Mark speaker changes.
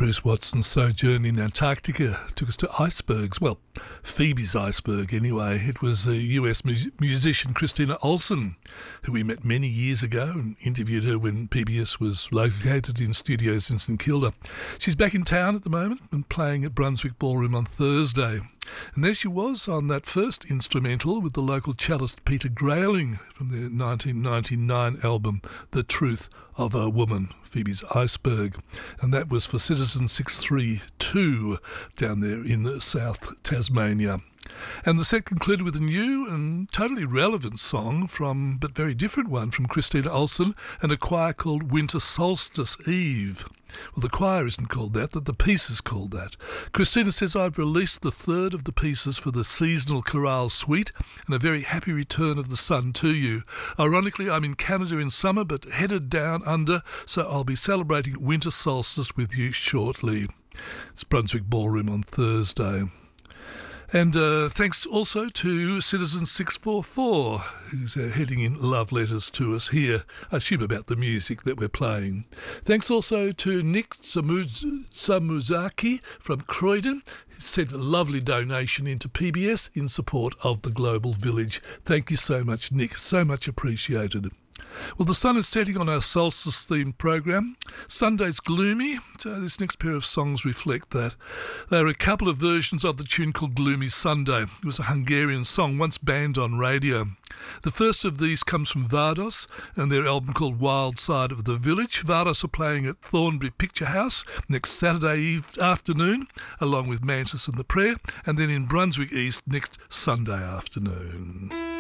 Speaker 1: Bruce Watson's sojourn in Antarctica took us to icebergs. Well, Phoebe's iceberg anyway. It was the US musician Christina Olson, who we met many years ago and interviewed her when PBS was located in studios in St Kilda. She's back in town at the moment and playing at Brunswick Ballroom on Thursday. And there she was on that first instrumental with the local cellist Peter Grayling from their 1999 album The Truth of a Woman, Phoebe's Iceberg. And that was for Citizen 632 down there in South Tasmania. And the set concluded with a new and totally relevant song but very different one from Christina Olson and a choir called Winter Solstice Eve. Well, the choir isn't called that, the piece is called that. Christina says, I've released the third of the pieces for the seasonal chorale suite and a very happy return of the sun to you. Ironically, I'm in Canada in summer but headed down under, so I'll be celebrating winter solstice with you shortly. It's Brunswick Ballroom on Thursday. And thanks also to Citizen 644, who's heading in love letters to us here, I assume about the music that we're playing. Thanks also to Nick Samuzaki from Croydon, who sent a lovely donation into PBS in support of the Global Village. Thank you so much, Nick. So much appreciated. Well, the sun is setting on our solstice-themed program. Sunday's gloomy, so this next pair of songs reflect that. There are a couple of versions of the tune called Gloomy Sunday. It was a Hungarian song once banned on radio. The first of these comes from Vardos and their album called Wild Side of the Village. Vardos are playing at Thornbury Picture House next Saturday afternoon, along with Mantis and the Prayer, and then in Brunswick East next Sunday afternoon.